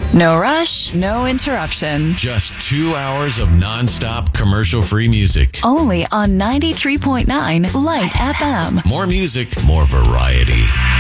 No rush, no interruption. Just 2 hours of nonstop commercial-free music. Only on 93.9 Light FM. More music, more variety.